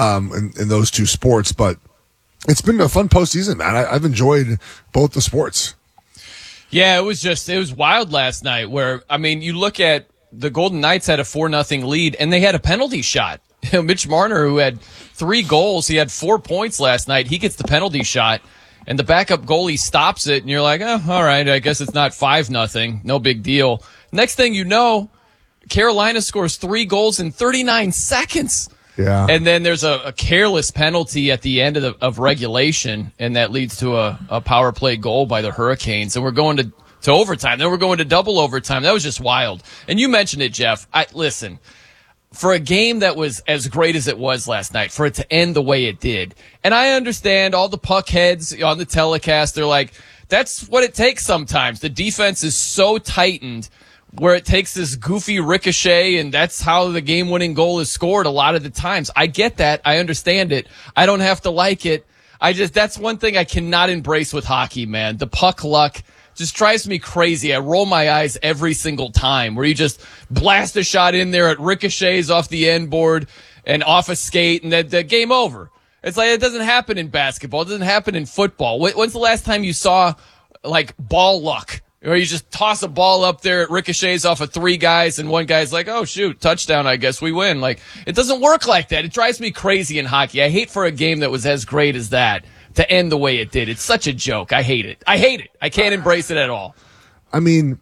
in those two sports, but it's been a fun postseason, man. I've enjoyed both the sports. Yeah, it was wild last night where, I mean, you look at the Golden Knights had a 4-0 lead and they had a penalty shot. Mitch Marner, who had 3 goals, he had 4 points last night. He gets the penalty shot and the backup goalie stops it. And you're like, oh, all right, I guess it's not 5-0. No big deal. Next thing you know, Carolina scores 3 goals in 39 seconds. Yeah. And then there's a careless penalty at the end of regulation, and that leads to a power play goal by the Hurricanes. And we're going to overtime. Then we're going to double overtime. That was just wild. And you mentioned it, Jeff. Listen, for a game that was as great as it was last night, for it to end the way it did, and I understand all the puck heads on the telecast, they're like, that's what it takes sometimes. The defense is so tightened where it takes this goofy ricochet, and that's how the game-winning goal is scored a lot of the times. I get that. I understand it. I don't have to like it. That's one thing I cannot embrace with hockey, man. The puck luck just drives me crazy. I roll my eyes every single time where you just blast a shot in there, it ricochets off the end board and off a skate, and the game over. It's like it doesn't happen in basketball. It doesn't happen in football. When's the last time you saw, like, ball luck? Or you just toss a ball up there, it ricochets off of 3 guys, and one guy's like, oh, shoot, touchdown, I guess we win. Like, it doesn't work like that. It drives me crazy in hockey. I hate for a game that was as great as that to end the way it did. It's such a joke. I hate it. I can't embrace it at all. I mean,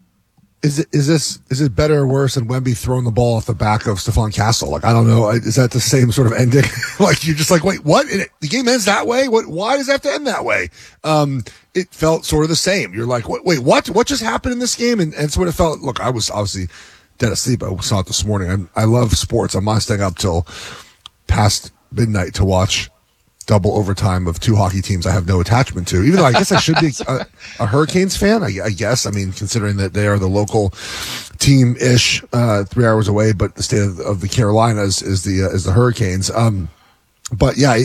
is it better or worse than Wemby throwing the ball off the back of Stephon Castle? Like, I don't know. Is that the same sort of ending? Like, you're just like, wait, what? The game ends that way? Why does it have to end that way? It felt sort of the same. You're like, wait, what? What just happened in this game? And so what it felt. Look, I was obviously dead asleep. I saw it this morning. I love sports. I'm not staying up till past midnight to watch double overtime of 2 hockey teams I have no attachment to. Even though I guess I should be a Hurricanes fan. I guess. I mean, considering that they are the local team-ish, 3 hours away, but the state of the Carolinas is the Hurricanes. But yeah,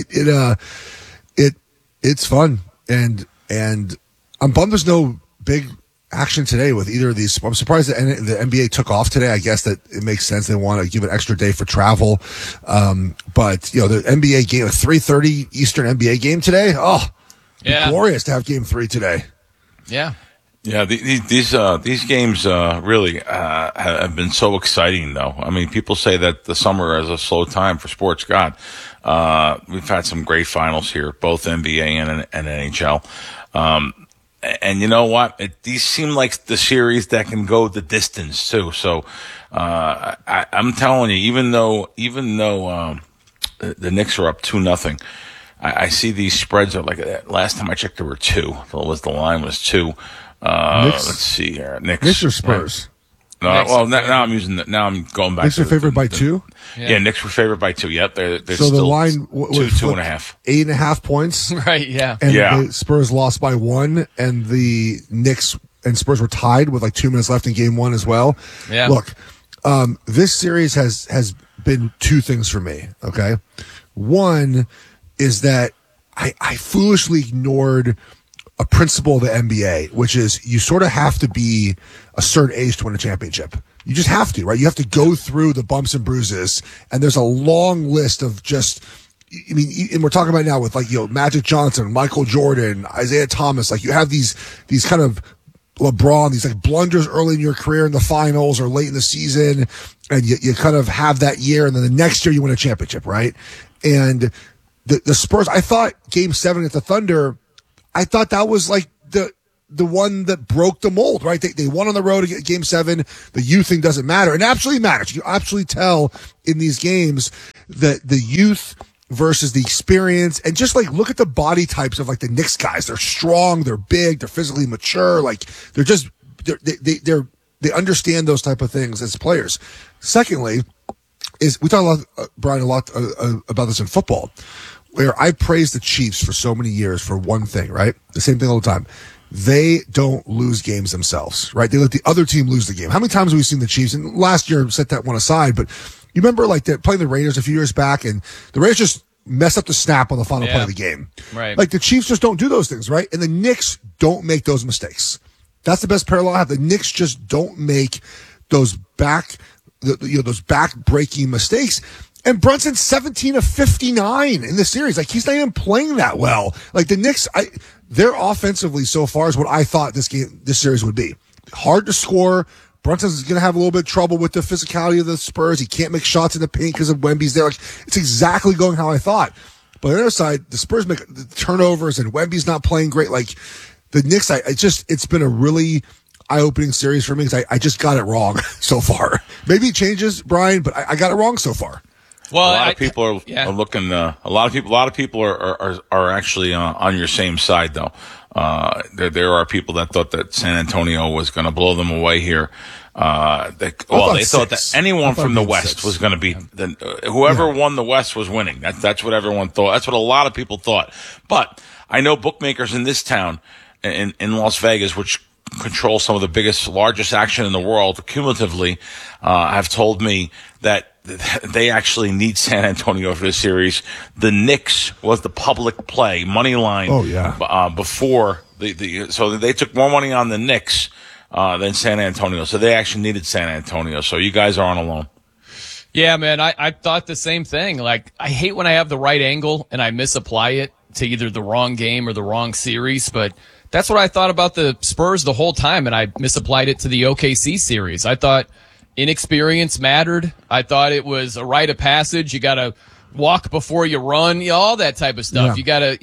it's fun, and I'm bummed there's no big action today with either of these. I'm surprised that the NBA took off today. I guess that it makes sense. They want to give an extra day for travel. But the NBA game, a 3:30 Eastern NBA game today. Oh, yeah, glorious to have Game 3 today. Yeah. Yeah, these games really have been so exciting, though. I mean, people say that the summer is a slow time for sports. God, we've had some great finals here, both NBA and NHL. And you know what? These seem like the series that can go the distance too. So I'm telling you, even though the Knicks are up 2-0, I see these spreads are like, last time I checked there were 2. The line was 2. Let's see here. Knicks or Spurs? No, Knicks well, now I'm using now I'm going back. Knicks are favored by 2? Yeah, Knicks were favored by 2. Yep, they're so still the line two, 2.5. 8.5 points. Right, yeah. And the Spurs lost by 1, and the Knicks and Spurs were tied with like 2 minutes left in game 1 as well. Yeah. Look, this series has been 2 things for me, okay? One is that I foolishly ignored a principle of the NBA, which is you sort of have to be a certain age to win a championship. You just have to, right? You have to go through the bumps and bruises, and there's a long list of just, I mean, and we're talking about now with like, Magic Johnson, Michael Jordan, Isaiah Thomas, like you have these kind of LeBron, these like blunders early in your career in the finals or late in the season, and you kind of have that year, and then the next year you win a championship, right? And the Spurs, I thought game 7 at the Thunder, I thought that was like the one that broke the mold, right? They won on the road at game 7. The youth thing doesn't matter. It absolutely matters. You absolutely tell in these games that the youth versus the experience, and just like look at the body types of like the Knicks guys. They're strong, they're big, they're physically mature. Like they understand those type of things as players. Secondly, is we talk a lot, Brian, about this in football, where I praised the Chiefs for so many years for one thing, right? The same thing all the time. They don't lose games themselves, right? They let the other team lose the game. How many times have we seen the Chiefs? And last year, set that one aside, but you remember like they're playing the Raiders a few years back, and the Raiders just mess up the snap on the final play of the game. Right. Like the Chiefs just don't do those things, right? And the Knicks don't make those mistakes. That's the best parallel I have. The Knicks just don't make those those back-breaking mistakes. And Brunson's 17 of 59 in the series. Like, he's not even playing that well. Like, the Knicks, they're offensively so far is what I thought this series would be. Hard to score. Brunson's going to have a little bit of trouble with the physicality of the Spurs. He can't make shots in the paint because of Wemby's there. Like, it's exactly going how I thought. But on the other side, the Spurs make the turnovers and Wemby's not playing great. Like, the Knicks, it's been a really eye-opening series for me because I just got it wrong so far. Maybe it changes, Brian, but I got it wrong so far. Well, a lot of people are looking. A lot of people are actually on your same side, though. There are people that thought that San Antonio was going to blow them away here. They thought that anyone from the West was going to be whoever won the West was winning. That's what everyone thought. That's what a lot of people thought. But I know bookmakers in this town, in Las Vegas, which control some of the largest action in the world cumulatively, have told me that they actually need San Antonio for this series. The Knicks was the public play, money line. Oh, yeah. Before so they took more money on the Knicks than San Antonio. So they actually needed San Antonio. So you guys aren't alone. Yeah, man, I thought the same thing. Like, I hate when I have the right angle and I misapply it to either the wrong game or the wrong series, but that's what I thought about the Spurs the whole time, and I misapplied it to the OKC series. I thought inexperience mattered. I thought it was a rite of passage. You got to walk before you run, all that type of stuff. Yeah.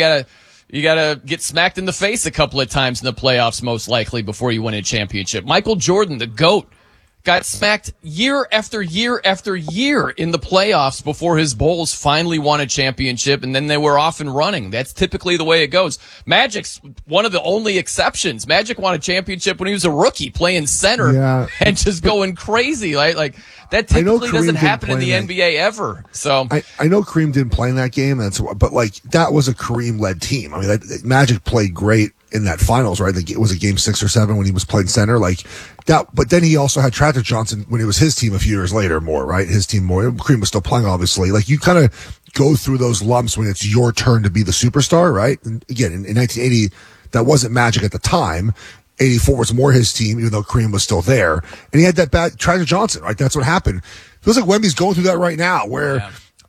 You got to get smacked in the face a couple of times in the playoffs, most likely, before you win a championship. Michael Jordan, the GOAT, got smacked year after year after year in the playoffs before his Bulls finally won a championship, and then they were off and running. That's typically the way it goes. Magic's one of the only exceptions. Magic won a championship when he was a rookie playing center and just going crazy. Like that typically doesn't happen in the NBA ever. So I know Kareem didn't play in that game, but like that was a Kareem-led team. I mean, Magic played great in that finals, right? It was a game 6 or 7 when he was playing center, like that. But then he also had Tragic Johnson when it was his team a few years later, more, right? His team more. Kareem was still playing, obviously. Like, you kind of go through those lumps when it's your turn to be the superstar, right? And again, in 1980, that wasn't Magic at the time. 84 was more his team, even though Kareem was still there. And he had that bad Tragic Johnson, right? That's what happened. Feels like Wemby's going through that right now, where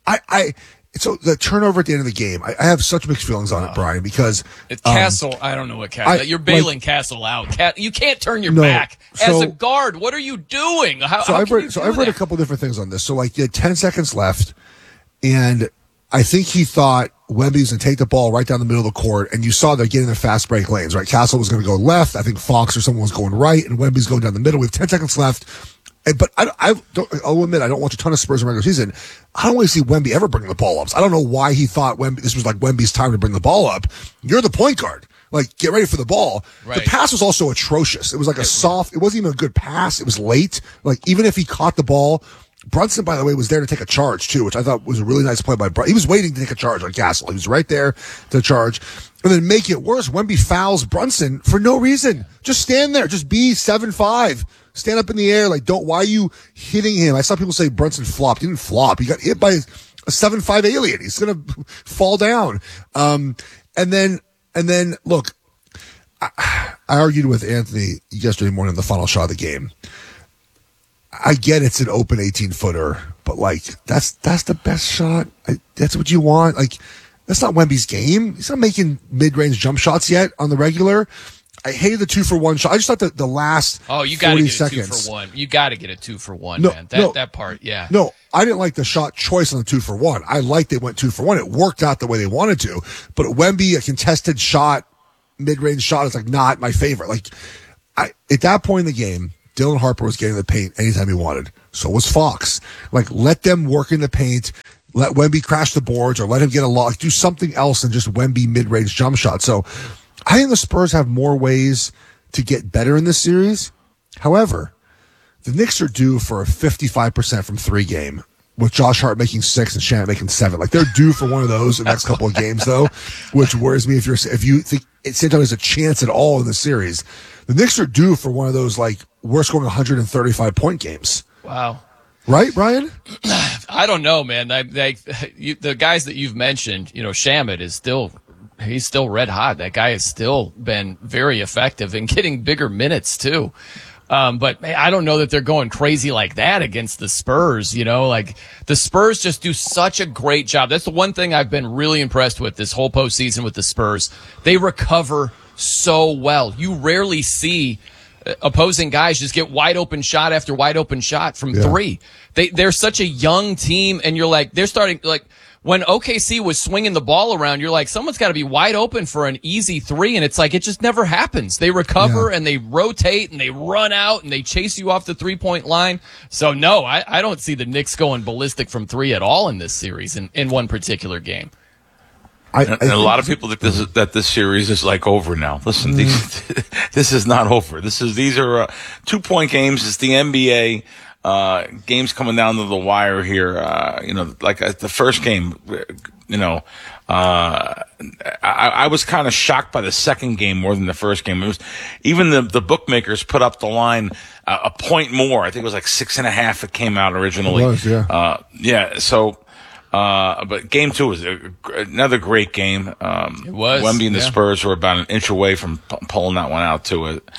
so the turnover at the end of the game, I have such mixed feelings on it, Brian, because it's Castle. I don't know what Castle. You're bailing Castle out. You can't turn your back as a guard. What are you doing? I've read a couple different things on this. So like, you had 10 seconds left, and I think he thought Wemby was going to take the ball right down the middle of the court, and you saw they're getting in fast break lanes, right? Castle was going to go left. I think Fox or someone was going right, and Wemby's going down the middle. We have 10 seconds left. But I'll admit, I don't watch a ton of Spurs in regular season. I don't really see Wemby ever bring the ball up. So I don't know why he thought this was like Wemby's time to bring the ball up. You're the point guard, like, get ready for the ball. Right. The pass was also atrocious. It was like a soft, it wasn't even a good pass. It was late. Like, even if he caught the ball, Brunson, by the way, was there to take a charge, too, which I thought was a really nice play by Brunson. He was waiting to take a charge on Castle. He was right there to charge. And then make it worse, Wemby fouls Brunson for no reason. Just stand there. Just be 7'5". Stand up in the air. Like, why are you hitting him? I saw people say Brunson flopped. He didn't flop. He got hit by a 7'5" alien. He's going to fall down. And then, look, I argued with Anthony yesterday morning in the final shot of the game. I get it's an open 18-footer, but, like, that's the best shot. That's what you want. Like, that's not Wemby's game. He's not making mid-range jump shots yet on the regular. I hated the 2-for-1 shot. I just thought that the last 40 seconds. Oh, you got to get a 2-for-1. You got to get a 2-for-1, man. That part, yeah. No, I didn't like the shot choice on the 2-for-1. I liked they went 2-for-1. It worked out the way they wanted to. But Wemby, a contested shot, mid-range shot, is like not my favorite. Like, at that point in the game, Dylan Harper was getting the paint anytime he wanted. So was Fox. Like, let them work in the paint. Let Wemby crash the boards or let him get a lock. Do something else than just Wemby mid-range jump shot. So I think the Spurs have more ways to get better in this series. However, the Knicks are due for a 55% from three game with Josh Hart making 6 and Shannon making 7. Like, they're due for one of those in the next couple of games, though, which worries me if you think San Antonio has a chance at all in the series. The Knicks are due for one of those, like, we're scoring 135-point games. Wow. Right, Brian? I don't know, man. The guys that you've mentioned, Shamet is he's still red hot. That guy has still been very effective and getting bigger minutes, too. But man, I don't know that they're going crazy like that against the Spurs. Like, the Spurs just do such a great job. That's the one thing I've been really impressed with this whole postseason with the Spurs. They recover so well. You rarely see opposing guys just get wide open shot after wide open shot from three. They're such a young team, and you're like, they're starting, like, when OKC was swinging the ball around, you're like, someone's got to be wide open for an easy three, and it's like, it just never happens. They recover and they rotate and they run out and they chase you off the 3-point line. So no, I don't see the Knicks going ballistic from three at all in this series in one particular game. And a lot of people think this series is like over now. Listen, this is not over. These are 2-point games. It's the NBA. Games coming down to the wire here. Like the first game, I was kind of shocked by the second game more than the first game. It was even the bookmakers put up the line a point more. I think it was like 6.5. It came out originally. It was, yeah. So. But game 2 was another great game. It was. Wemby and the Spurs were about an inch away from pulling that one out to it.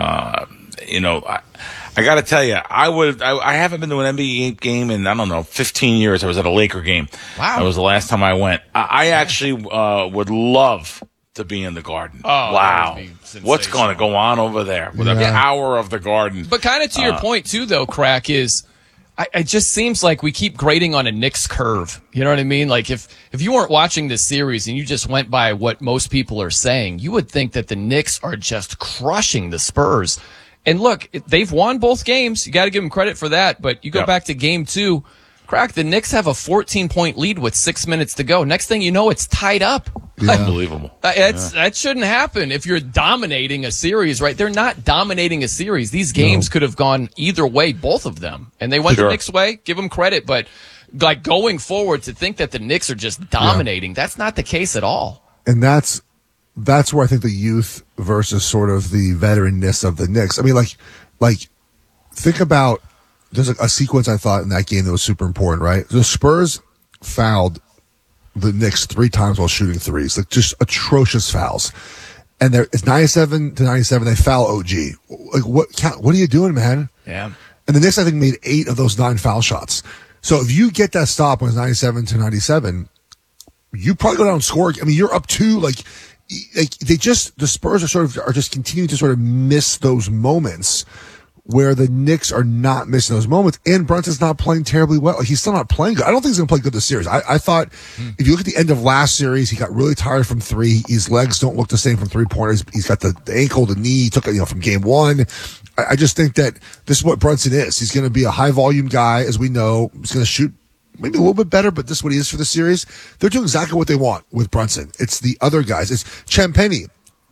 I got to tell you, I haven't been to an NBA game in, 15 years. I was at a Laker game. Wow. That was the last time I went. I actually, would love to be in the Garden. Oh, wow. What's going to go on over there with the power of the Garden? But kind of to your point too, though, Crack, is, it just seems like we keep grading on a Knicks curve. You know what I mean? Like, if you weren't watching this series and you just went by what most people are saying, you would think that the Knicks are just crushing the Spurs. And look, they've won both games. You got to give them credit for that. But you go back to game 2, Crack, the Knicks have a 14-point lead with 6 minutes to go. Next thing you know, it's tied up. Unbelievable. That shouldn't happen if you're dominating a series, right? They're not dominating a series. These games could have gone either way, both of them. And they went the Knicks' way. Give them credit. But, like, going forward, to think that the Knicks are just dominating, that's not the case at all. And that's where I think the youth versus sort of the veteranness of the Knicks. I mean, like think about, there's a sequence I thought in that game that was super important, right? The Spurs fouled the Knicks 3 times while shooting threes, like just atrocious fouls. And it's 97-97. They foul OG. Like, what are you doing, man? Yeah. And the Knicks, I think, made 8 of those 9 foul shots. So if you get that stop when it's 97-97, you probably go down and score. I mean, you're up 2, the Spurs are just continuing to sort of miss those moments where the Knicks are not missing those moments, and Brunson's not playing terribly well. He's still not playing good. I don't think he's going to play good this series. I thought if you look at the end of last series, he got really tired from 3. His legs don't look the same from 3-pointers. He's got the ankle, the knee. He took it, from game 1. I just think that this is what Brunson is. He's going to be a high volume guy, as we know. He's going to shoot maybe a little bit better, but this is what he is for the series. They're doing exactly what they want with Brunson. It's the other guys. It's Champagny.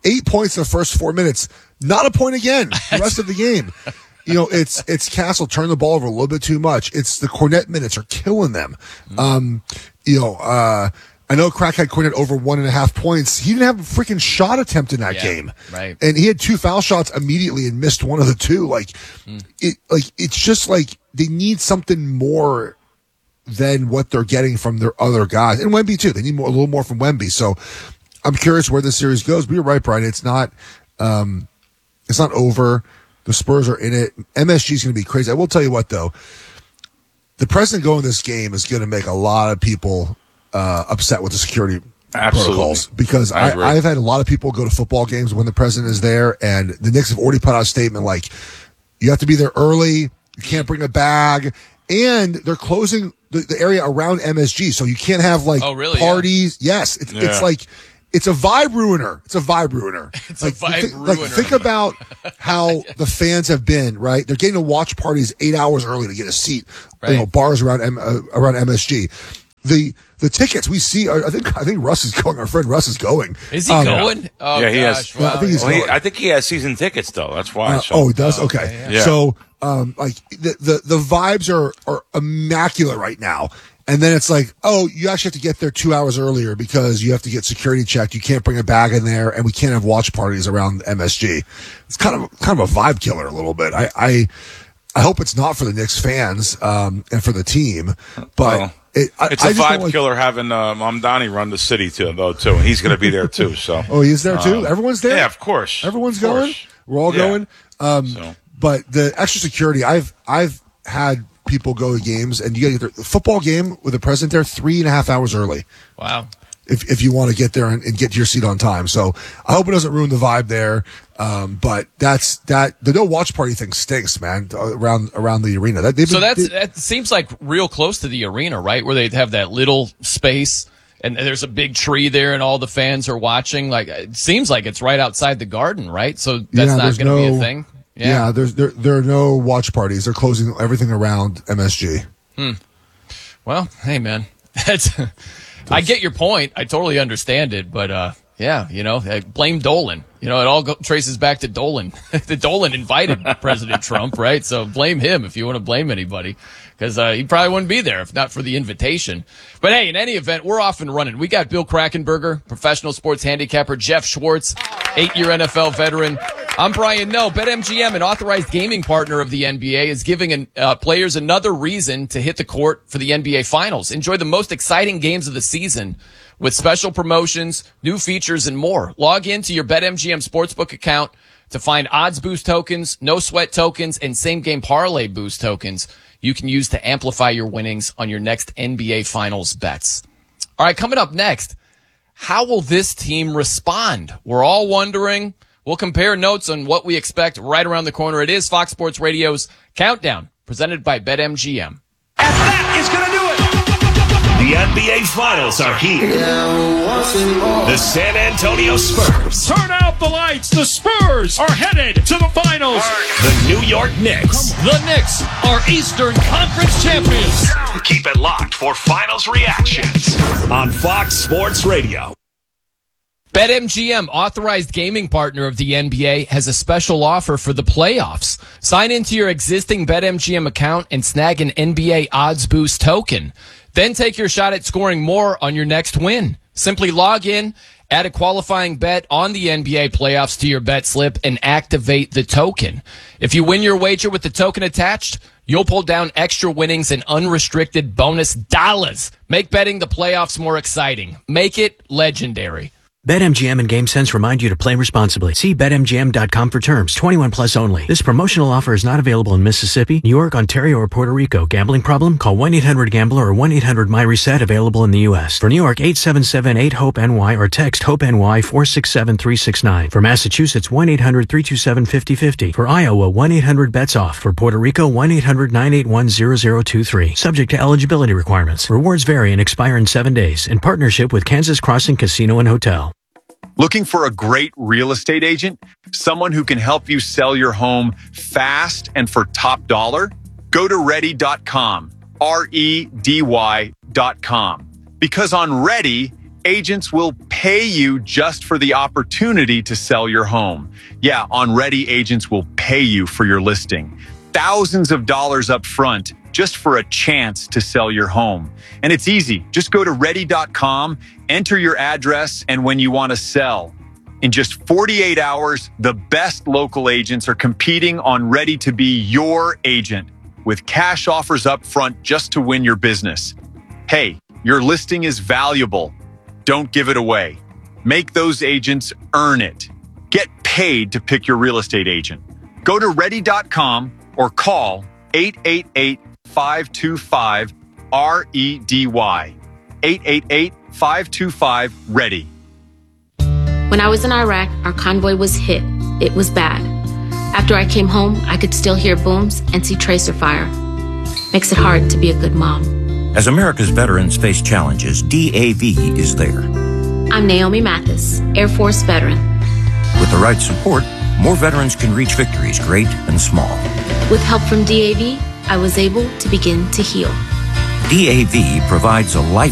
8 points in the first 4 minutes. Not a point again the rest of the game. It's Castle turned the ball over a little bit too much. It's the Cornette minutes are killing them. I know Crackhead Cornette over 1.5 points. He didn't have a freaking shot attempt in that game. Right. And he had 2 foul shots immediately and missed one of the 2. It's just like they need something more than what they're getting from their other guys. And Wemby too. They need a little more from Wemby. So I'm curious where this series goes. But you're right, Brian. It's not over. The Spurs are in it. MSG is going to be crazy. I will tell you what, though. The president going this game is going to make a lot of people upset with the security protocols, because I've had a lot of people go to football games when the president is there, and the Knicks have already put out a statement like, you have to be there early, you can't bring a bag, and they're closing the area around MSG, so you can't have parties. Yeah. Yes, it's like, it's a vibe ruiner. It's a vibe ruiner. Think about how the fans have been, right? They're getting to watch parties 8 hours early to get a seat. Right. Bars around MSG. The tickets we see are, I think Russ is going. Our friend Russ is going. Is he going? Oh, yeah, he has. Wow. I think he's going. I think he has season tickets though. That's why. He does. Okay. Yeah. So, the vibes are immaculate right now. And then it's like, oh, you actually have to get there 2 hours earlier because you have to get security checked. You can't bring a bag in there, and we can't have watch parties around MSG. It's kind of a vibe killer a little bit. I hope it's not for the Knicks fans and for the team, but it's a vibe killer having Mamdani run the city too. And he's going to be there too. So he's there too. Everyone's there. Yeah, of course. Everyone's going. We're all going. But the extra security, I've had people go to games, and you got to get the football game with the president there 3.5 hours early. Wow. If you want to get there and get to your seat on time. So I hope it doesn't ruin the vibe there. But the no watch party thing stinks, man, around the arena. That seems like real close to the arena, right? Where they'd have that little space and there's a big tree there and all the fans are watching. Like, it seems like it's right outside the Garden, right? So that's not going to be a thing. Yeah, there are no watch parties. They're closing everything around MSG. Well, hey, man, I get your point. I totally understand it, but blame Dolan. It all traces back to Dolan. The Dolan invited President Trump, right? So blame him if you want to blame anybody, because he probably wouldn't be there if not for the invitation. But hey, in any event, we're off and running. We got Bill Krackomberger, professional sports handicapper, Jeff Schwartz, 8-year NFL veteran. I'm Brian Noe. BetMGM, an authorized gaming partner of the NBA, is giving players another reason to hit the court for the NBA Finals. Enjoy the most exciting games of the season with special promotions, new features, and more. Log into your BetMGM Sportsbook account to find odds boost tokens, no sweat tokens, and same-game parlay boost tokens you can use to amplify your winnings on your next NBA Finals bets. All right, coming up next, how will this team respond? We're all wondering. We'll compare notes on what we expect right around the corner. It is Fox Sports Radio's Countdown, presented by BetMGM. And that is going to do it. The NBA Finals are here. The San Antonio Spurs. Turn out the lights. The Spurs are headed to the finals. The New York Knicks. The Knicks are Eastern Conference champions. Keep it locked for finals reactions on Fox Sports Radio. BetMGM, authorized gaming partner of the NBA, has a special offer for the playoffs. Sign into your existing BetMGM account and snag an NBA Odds Boost token. Then take your shot at scoring more on your next win. Simply log in, add a qualifying bet on the NBA playoffs to your bet slip, and activate the token. If you win your wager with the token attached, you'll pull down extra winnings and unrestricted bonus dollars. Make betting the playoffs more exciting. Make it legendary. BetMGM and GameSense remind you to play responsibly. See BetMGM.com for terms. 21 plus only. This promotional offer is not available in Mississippi, New York, Ontario, or Puerto Rico. Gambling problem? Call 1-800-GAMBLER or 1-800-MyReset. Available in the U.S. For New York, 877-8-HOPE-NY or text HOPE-NY 467-369. For Massachusetts, 1-800-327-5050. For Iowa, 1-800-BETS-OFF. For Puerto Rico, 1-800-981-0023. Subject to eligibility requirements. Rewards vary and expire in 7 days. In partnership with Kansas Crossing Casino and Hotel. Looking for a great real estate agent? Someone who can help you sell your home fast and for top dollar? Go to Ready.com, REDY.com. Because on Ready, agents will pay you just for the opportunity to sell your home. Yeah, on Ready, agents will pay you for your listing. Thousands of dollars up front just for a chance to sell your home. And it's easy. Just go to ready.com, enter your address, and when you want to sell. In just 48 hours, the best local agents are competing on Ready to be your agent with cash offers up front just to win your business. Hey, your listing is valuable. Don't give it away. Make those agents earn it. Get paid to pick your real estate agent. Go to ready.com or call 888-525-REDY. 888-525-READY. When I was in Iraq, our convoy was hit. It was bad. After I came home, I could still hear booms and see tracer fire. Makes it hard to be a good mom. As America's veterans face challenges, DAV is there. I'm Naomi Mathis, Air Force veteran. With the right support, more veterans can reach victories, great and small. With help from DAV, I was able to begin to heal. DAV provides a life